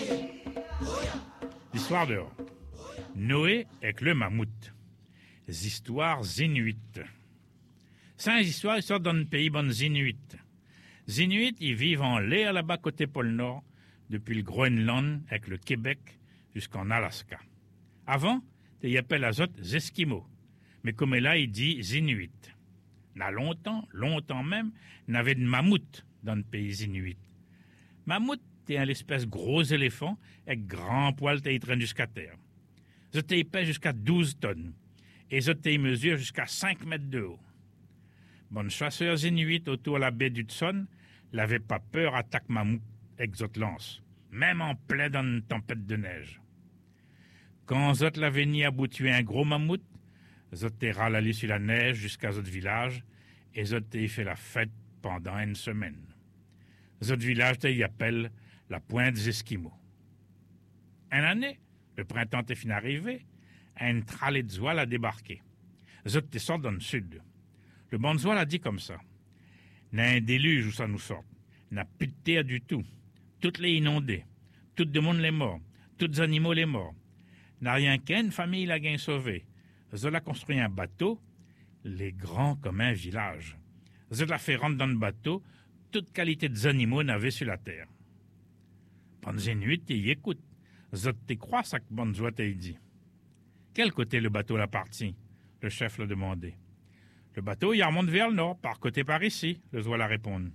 L'histoire dehors. Noé avec le mammouth. Les histoires inuites. Cinq histoires, ils sortent dans le pays bonnes inuites. Les Inuits, ils vivent en l'air là-bas côté pôle Nord, depuis le Groenland avec le Québec jusqu'en Alaska. Avant, ils appellent les autres les Esquimaux. Mais comme là, il dit Inuits. Il y a longtemps même, il y avait de mammouth dans le pays Inuit. Mammouth, c'est un espèce gros éléphant avec grand poil qui traîne jusqu'à terre. Ils pèsent jusqu'à 12 tonnes. Et ils mesurent jusqu'à 5 mètres de haut. Bon, chasseurs Inuits autour de la baie d'Hudson n'avaient pas peur attaque mammouth avec zot lance, même en plein dans une tempête de neige. Quand zot l'avait ni à bout tuer un gros mammouth, zot râlé sur la neige jusqu'à zot village et zot fait la fête pendant une semaine. Zot village y appelle la pointe des Esquimaux. Une année, le printemps est fini arrivé, un tralet de zoile a débarqué. Zot sort dans le sud. Le bon zoile a dit comme ça. N'a un déluge où ça nous sort. N'a plus de terre du tout. Toutes les inondées. Tout le monde les morts. Tous les animaux les morts. N'a rien qu'une famille la gain sauvée. Zot a construit un bateau, les grands comme un village. Zot a fait rentrer dans le bateau toute qualité des animaux n'avait sur la terre. Pendant une nuit, y écoute. Zot te croit ça que bon zoile t'a dit. Quel côté le bateau l'a parti? Le chef l'a demandé. Le bateau, il remonte vers le nord, par ici, le zoile a répondu.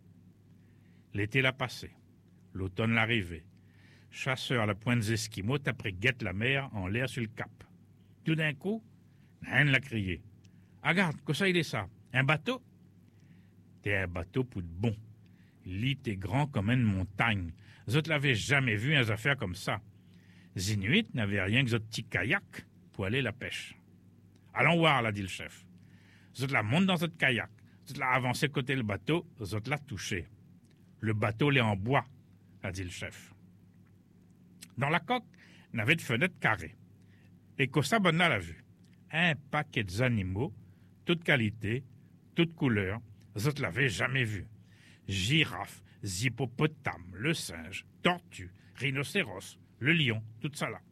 L'été l'a passé. L'automne l'arrivée. Chasseur à la pointe des Esquimaux, après guette la mer en l'air sur le cap. Tout d'un coup, un l'a crié. Ah, regarde, que ça il est ça? Un bateau? T'es un bateau pour de bon. Lit est grand comme une montagne. Les autres l'avaient jamais vu une affaire comme ça. Les Inuits n'avaient rien que ce petit kayak pour aller la pêche. Allons voir, l'a dit le chef. Les autres la montent dans ce kayak. Les autres l'a avancé côté le bateau. Les autres l'a touché. Le bateau l'est en bois, a dit le chef. Dans la coque, il y avait de fenêtres carrées. Et que ça, bonne l'a vu. Un paquet d'animaux, toute qualité, toute couleur, les autres l'avaient jamais vu. Girafe, hippopotame, le singe, tortue, rhinocéros, le lion, tout ça là.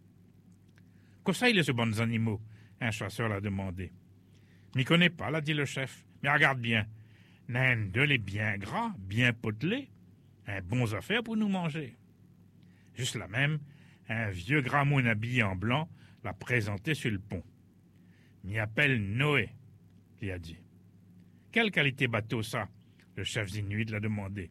Que ça, il est ce bons animaux? Un chasseur l'a demandé. M'y connais pas, l'a dit le chef. Mais regarde bien. N'un de les bien gras, bien potelés, un bon affaire pour nous manger. Juste là même, un vieux gramoun habillé en blanc l'a présenté sur le pont. M'y appelle Noé, il a dit. Quelle qualité bateau ça? Le chef Inuit l'a demandé.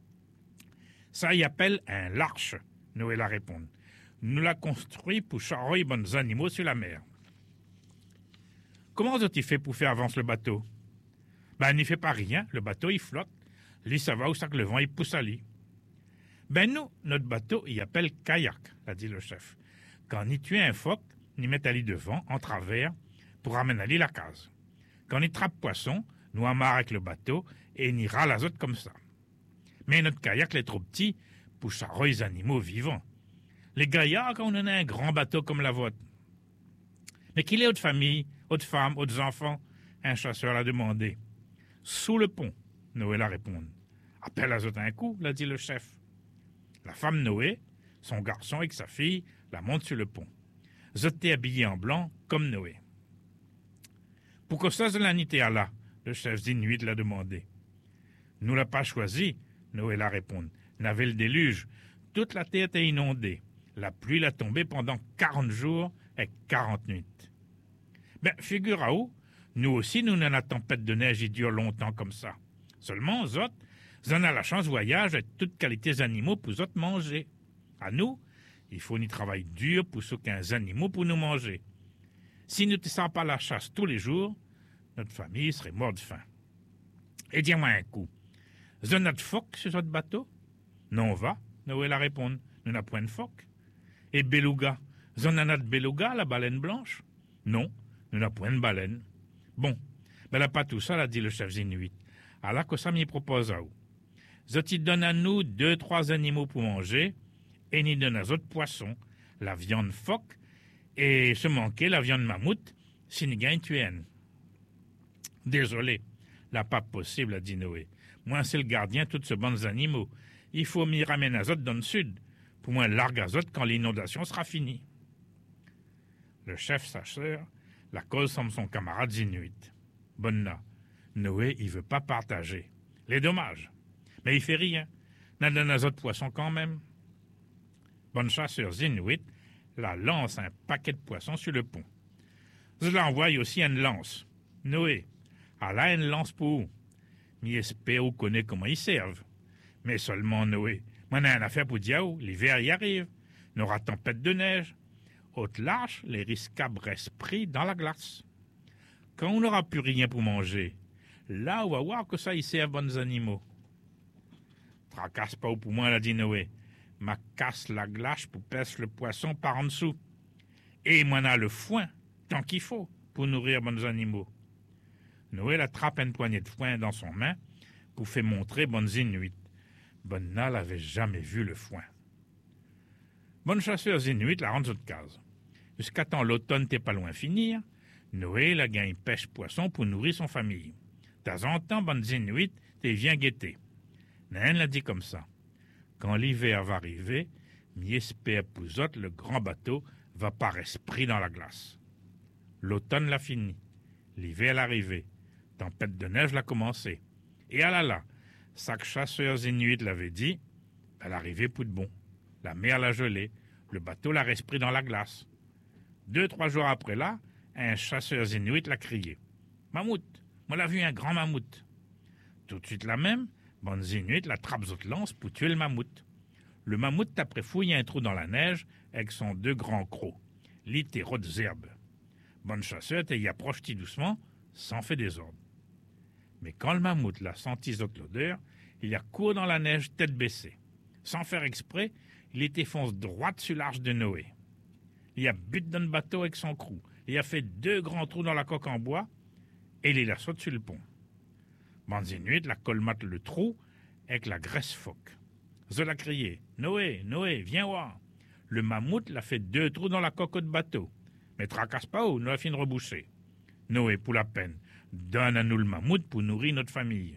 Ça y appelle un larche, Noé l'a répondu. Nous l'a construit pour charrer bons animaux sur la mer. Comment ont-ils fait pour faire avancer le bateau? Ben, n'y fait pas rien, le bateau il flotte. Lui, ça va où ça que le vent il pousse à lui. Ben nous, notre bateau, il appelle kayak, a dit le chef. Quand il tue un phoque, il met à lui devant, en travers, pour ramener à lui la case. Quand il trappe poisson, nous amarre avec le bateau et il ira la autres comme ça. Mais notre kayak est trop petit pour charrer les animaux vivants. Les gaillards, quand on en a un grand bateau comme la vôtre. Mais qu'il est autre famille, autre femme, autres enfants? Un chasseur l'a demandé. Sous le pont, Noé l'a répondu. Appelle à autres un coup, l'a dit le chef. La femme Noé, son garçon avec sa fille, la montent sur le pont. Zoté habillé en blanc, comme Noé. Pour que ça, l'année à là, le chef d'Inuit l'a demandé. Nous l'a pas choisi, Noé l'a répondu. N'avait le déluge. Toute la terre était inondée. La pluie l'a tombée pendant 40 jours et 40 nuits. Ben, figure à où, nous aussi, nous n'en a tempête de neige qui dure longtemps comme ça. Seulement, eux autres, ils en a la chance voyage avec toutes qualités animaux pour eux autres manger. À nous, il faut ni travail dur pour ceux 15 animaux pour nous manger. Si nous ne faisons pas la chasse tous les jours, notre famille serait morte de faim. Et dis-moi un coup, vous avez notre phoque sur votre bateau? Non, va, Noé l'a répondu, nous n'avons point de phoque. Et beluga, vous en avez notre beluga, la baleine blanche? Non, nous n'avons point de baleine. Bon, ben là pas tout ça, l'a dit le chef Inuit. Alors que ça m'y propose à où? Zot donne à nous 2-3 animaux pour manger, et ni donne à autres poissons, la viande phoque, et se manquer la viande mammouth, si ni gagne tuer un. Désolé, là pas possible, a dit Noé. Moi, c'est le gardien de tous ces bons animaux. Il faut m'y ramener à autres dans le sud, pour moins largue azote quand l'inondation sera finie. Le chef chasseur la cause comme son camarade Inuit. Bonna, Noé, il veut pas partager. Les dommages. Mais il fait rien. N'a donne un autres poissons quand même. Bonne chasseur Inuit la lance un paquet de poissons sur le pont. Je l'envoie aussi une lance. Noé, à là une lance pour où? Mi espère ou connaît comment ils servent. Mais seulement Noé, m'en a une affaire pour Diao, l'hiver y arrive. N'aura tempête de neige. Haute large, les riscables restent pris dans la glace. Quand on n'aura plus rien pour manger, là on va voir que ça y sert bons animaux. Tracasse pas au pour moi, l'a dit Noé. Ma casse la glace pour pèse le poisson par en dessous. Et m'en a le foin, tant qu'il faut, pour nourrir bons animaux. Noé attrape une poignée de foin dans son main pour faire montrer bonnes Inuits. Bonna n'avait jamais vu le foin. Bonne chasseuse Inuit la rentre de case. Jusqu'à temps l'automne t'es pas loin finir, Noé la gagne pêche poisson pour nourrir son famille. De temps en temps, bonne Inuit t'es vient guetter. Nain l'a dit comme ça. Quand l'hiver va arriver, mi-espère pouzotte, le grand bateau va par esprit dans la glace. L'automne l'a fini. L'hiver l'arrivée. Tempête de neige l'a commencé. Et ah là là, chaque chasseur Inuit l'avait dit, elle arrivait pour de bon. La mer l'a gelé, le bateau l'a respiré dans la glace. 2-3 jours après là, un chasseur Inuit l'a crié. Mammouth, moi l'a vu un grand mammouth. Tout de suite la même, bonnes Inuit l'attrape zot lance pour tuer le mammouth. Le mammouth après fouillé un trou dans la neige avec son 2 grands crocs. Lit et rotes herbes. Bonne chasseur y approche doucement, sans fait désordre. Mais quand le mammouth l'a senti zot l'odeur, il a couru dans la neige tête baissée. Sans faire exprès, il était fonce droite sur l'arche de Noé. Il a buté dans le bateau avec son crew. Il a fait 2 grands trous dans la coque en bois et il la saute sur le pont. Bonnes Inuit la colmate le trou avec la graisse phoque. Zol a crié « Noé, Noé, viens voir !» Le mammouth l'a fait 2 trous dans la coque de bateau. Mais tracasse pas où, nous la fin reboucher. Noé, pour la peine, donne à nous le mammouth pour nourrir notre famille.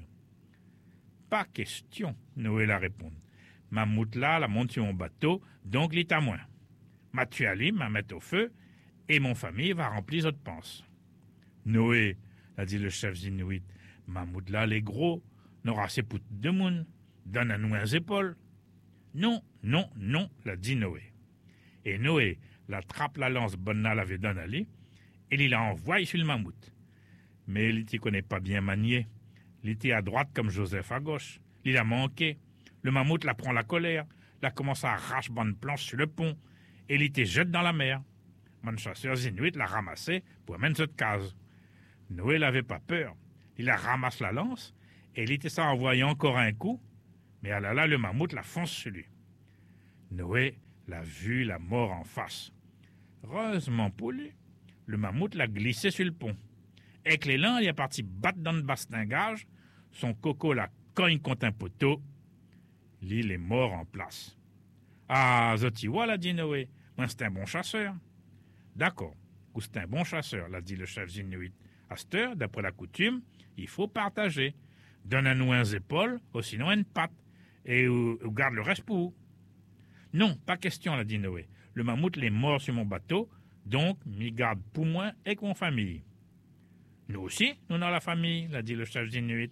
Pas question, Noé l'a répondu. Mammouth là, la monte sur mon bateau, donc il est à moi. Ma tué à m'a mettre au feu, et mon famille va remplir votre panse. Noé, a dit le chef Inuit, Mammouth là, les gros, n'aura assez pour de moun, donne à nous un épaules. Non, non, non, l'a dit Noé. Et Noé l'attrape la lance Bonna l'avait donné à lui, et il la envoie sur le mammouth. Mais il ne connaît pas bien manier. Il était à droite comme Joseph à gauche. Il a manqué. Le mammouth la prend la colère, la commence à arracher bonne planche sur le pont, et il était jette dans la mer. Mon chasseur Inuit l'a ramassé pour amener cette case. Noé n'avait pas peur. Il a ramassé la lance, et il était ça envoyé encore un coup, mais à là, le mammouth la fonce sur lui. Noé l'a vu la mort en face. Heureusement pour lui, le mammouth l'a glissé sur le pont. Avec l'élan, il est parti battre dans le bastingage, son coco la cogne contre un poteau. L'île est mort en place. Ah, Zotiwa, l'a dit Noé, moi c'est un bon chasseur. D'accord, ou c'est un bon chasseur, l'a dit le chef Inuit. À cette heure, d'après la coutume, il faut partager. Donne à nous un épaule, ou sinon une patte, et ou garde le reste pour vous. Non, pas question, l'a dit Noé. Le mammouth est mort sur mon bateau, donc m'y garde pour moi et mon famille. Nous aussi, nous dans la famille, l'a dit le chef Inuit.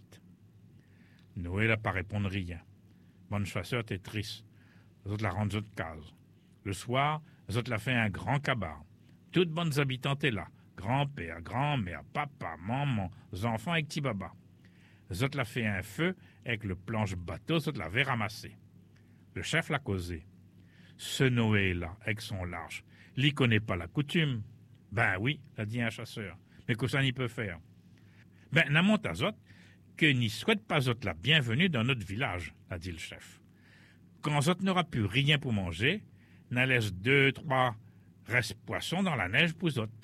Noé n'a pas répondu rien. Bonne chasseur était triste. Les autres la rendent de case. Le soir, les autres la fait un grand cabaret. Toutes bonnes habitantes étaient là. Grand-père, grand-mère, papa, maman, les enfants avec petit baba. Les autres la fait un feu avec le planche bateau, les autres l'avaient ramassé. Le chef l'a causé. Ce Noé-là, avec son large, il connaît pas la coutume. Ben oui, l'a dit un chasseur. Mais que ça n'y peut faire? Ben, n'a monte à zot que n'y souhaite pas zot la bienvenue dans notre village, a dit le chef. Quand zot n'aura plus rien pour manger, n'a laisse 2-3 restes poissons dans la neige pour zot.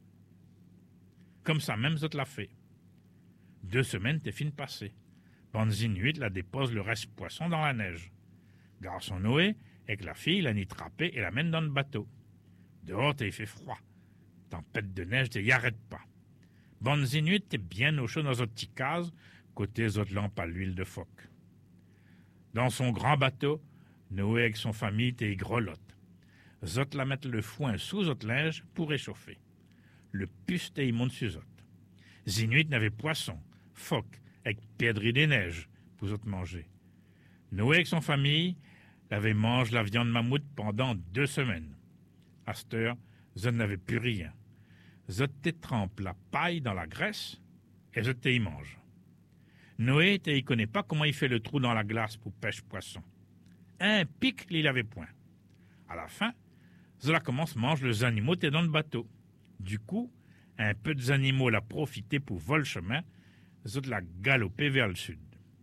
Comme ça même zot l'a fait. 2 semaines t'es fin passées. Bonnes Inuit la dépose le reste poisson dans la neige. Garçon Noé, avec la fille, la n'y trappé et la mène dans le bateau. Dehors, il fait froid. Tempête de neige, t'y arrête pas. Bonnes Inuit, t'es bien au chaud dans notre petite case, côté autres lampes à l'huile de phoque. Dans son grand bateau, Noé avec son famille t'es grelotte. Zot la mettre le foin sous zot linge pour réchauffer. Le puce t'es monte sur zot. Zinuit n'avait poisson, phoque, avec perdrix des neiges pour zot manger. Noé avec son famille l'avait mangé la viande mammouth pendant 2 semaines. À cette heure, zot n'avait plus rien. Zot te trempe la paille dans la graisse et zot te y mange. Noé te y connaît pas comment il fait le trou dans la glace pour pêche poisson. Un pic, il avait point. À la fin, Zola commence mange les animaux t'es dans le bateau. Du coup, un peu des animaux l'a profité pour voler le chemin, Zot l'a galopé vers le sud.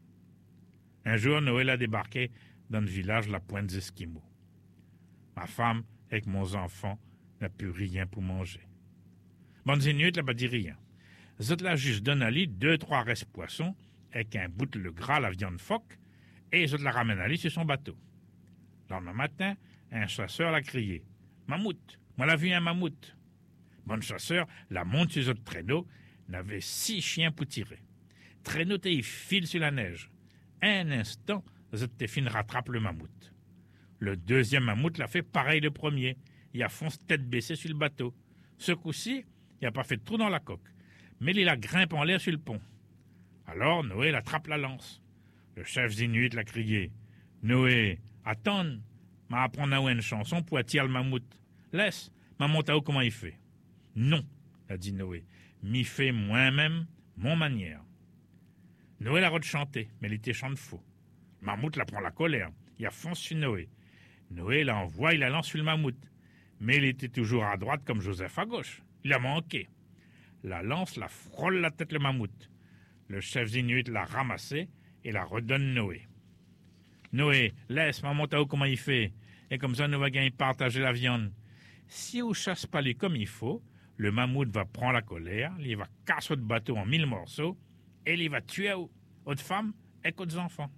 Un jour, Noël a débarqué dans le village La Pointe des Esquimaux. Ma femme, avec mon enfant, n'a plus rien pour manger. Bonne nuit, n'a pas dit rien. Zot l'a juste donné à lui 2-3 restes poissons, avec un bout de le gras, la viande phoque, et Zot la ramène à lui sur son bateau. Le lendemain matin, un chasseur l'a crié. « Mammouth, moi l'a vu un mammouth. » Bon chasseur la monte sur Zot traîneau, n'avait 6 chiens pour tirer. Traîneau il file sur la neige. Un instant, Zot fin rattrape le mammouth. Le deuxième mammouth l'a fait pareil le premier. Il a foncé tête baissée sur le bateau. Ce coup-ci, il n'a pas fait de trou dans la coque, mais il a grimpé en l'air sur le pont. Alors Noé attrape la lance. Le chef Inuit l'a crié. « Noé, attends, m'a apprendre à une chanson pour attirer le mammouth. Laisse, m'a monté à comment il fait. » « Non, a dit Noé, m'y fait moi-même, mon manière. » Noé l'a rechanté, mais il était chant de faux. Le mammouth la prend la colère, il a foncé sur Noé. Noé l'envoie, il la lance sur le mammouth. Mais il était toujours à droite comme Joseph à gauche. Il a manqué. La lance la frôle la tête le mammouth. Le chef Inuit l'a ramassé et la redonne Noé. Noé, laisse, maman Tao comment il fait. Et comme ça, nous va gagner partager la viande. Si on chasse pas lui comme il faut, le mammouth va prendre la colère, il va casser votre bateau en 1000 morceaux et il va tuer votre femme et votre enfants.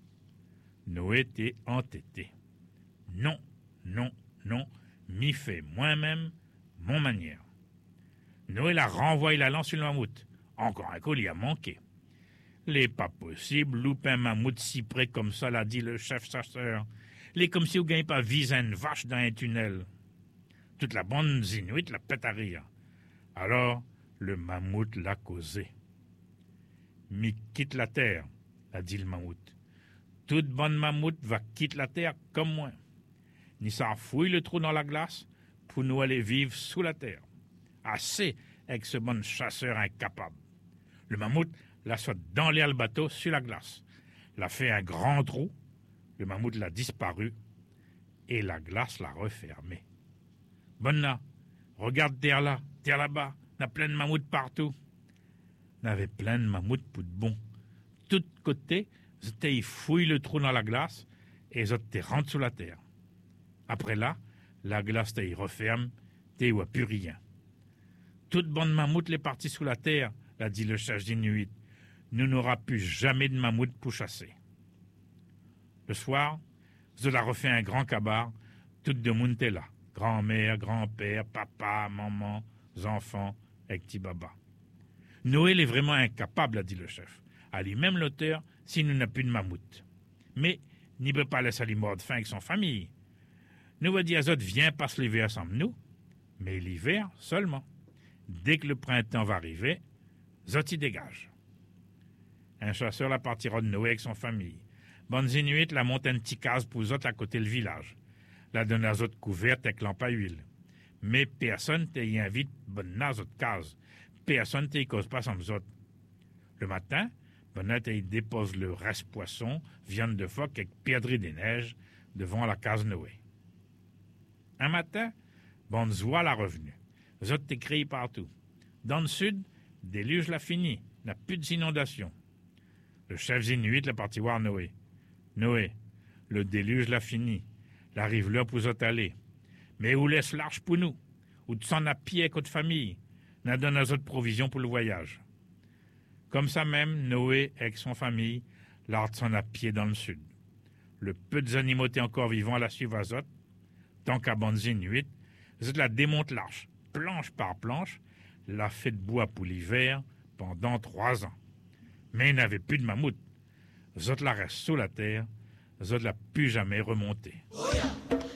Noé était entêté. Non, non, non, m'y fait moi-même, mon manière. Noé la renvoie la lance sur le mammouth. Encore un coup, il y a manqué. L'est pas possible, louper un mammouth si près comme ça, l'a dit le chef chasseur. L'est comme si vous ne gagnez pas vise une vache dans un tunnel. Toute la bande Inuit la pète à rire. Alors, le mammouth l'a causé. Mi quitte la terre, a dit le mammouth. Toute bonne mammouth va quitter la terre comme moi. Ni ça fouille le trou dans la glace pour nous aller vivre sous la terre. Assez avec ce bon chasseur incapable. Le mammouth l'a soit dans l'air le bateau sur la glace. L'a fait un grand trou. Le mammouth l'a disparu et la glace l'a refermé. Bonna, regarde terre là-bas, n'a plein de mammouths partout. N'avait plein de mammouths pour de bon. Tout côté, ils fouillent le trou dans la glace et ils rentrent sous la terre. Après là, la glace t'y referme, t'y vois plus rien. Toute bande mammouth est partie sous la terre, l'a dit le chef d'Inuit. Nous n'aura plus jamais de mammouth pour chasser. Le soir, Zola refait un grand cabar, tout de monde était là. Grand-mère, grand-père, papa, maman, enfants, avec petit baba. Noël est vraiment incapable, a dit le chef. À lui-même l'auteur, s'il n'a plus de mammouth. Mais, n'y peut pas laisser lui mordre faim avec son famille. Nous va dire à Zot, viens passer l'hiver ensemble nous, mais l'hiver seulement. Dès que le printemps va arriver, Zot y dégage. Un chasseur la partira de Noé avec son famille. Bonne Inuit la monte un petit case pour Zot à côté le village. La donne à Zot couverte avec lampe à huile. Mais personne t'y invite bonne à Zot case. Personne t'y cause pas sans Zot. Le matin, Bonnet y dépose le reste poisson, viande de phoque avec perdrix des neiges devant la case Noé. Un matin, bonne joie la revenue. Zot t'écrit partout. Dans le sud, déluge l'a fini, n'a plus d'inondation. Le chef Inuit l'a parti voir Noé. Noé, le déluge l'a fini. L'arrive l'heure pour Zot aller. Mais où laisse l'arche pour nous? Ou de s'en à pied avec notre famille? N'a donné à Zot provisions pour le voyage. Comme ça même, Noé, avec son famille, l'art s'en à pied dans le sud. Le peu d'animaux étaient encore vivants la suivre à Zot. Tant qu'à bande Inuit, Zot la démonte l'arche, planche par planche, l'a fait de bois pour l'hiver pendant 3 ans. Mais il n'avait plus de mammouth. Zot la reste sous la terre, Zod l'a plus jamais remonté.